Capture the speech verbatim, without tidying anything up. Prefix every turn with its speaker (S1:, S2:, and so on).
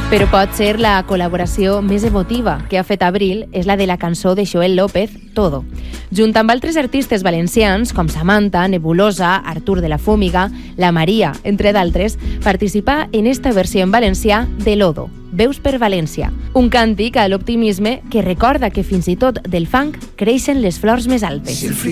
S1: Però pot ser la col·laboració més emotiva que ha fet Abril és la de la cançó de Joel López, Todo. Junt amb altres artistes valencians com Samantha, Nebulosa, Artur de la Fúmiga, La Maria, entre d'altres, participa en esta versió en valencià de Lodo, Veus per València, un càntic a l'optimisme que recorda que fins i tot del fang creixen les flors més altes.